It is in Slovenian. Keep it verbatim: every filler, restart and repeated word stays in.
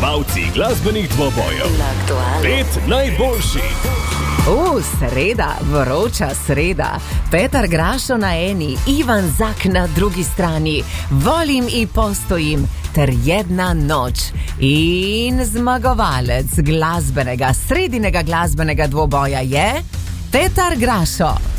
zmagovalci glasbenih dvobojev. Pet najboljših. U, sreda, vroča sreda. Petar Grašo na eni, Ivan Zak na drugi strani. Volim i postojim ter jedna noć. In zmagovalec glasbenega, sredinega glasbenega dvoboja je Petar Grašo.